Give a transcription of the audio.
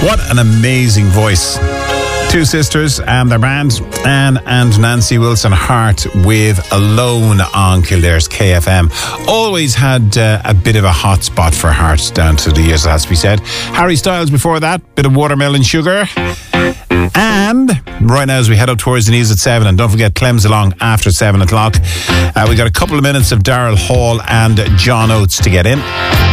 What an amazing voice. Two sisters and their band, Anne and Nancy Wilson Hart, with Alone on Kildare's KFM. Always had a bit of a hot spot for Hart down to the years, it has to be said. Harry Styles before that, bit of Watermelon Sugar. And right now, as we head up towards the news at 7, and don't forget Clem's along after 7 o'clock, we got a couple of minutes of Daryl Hall and John Oates to get in.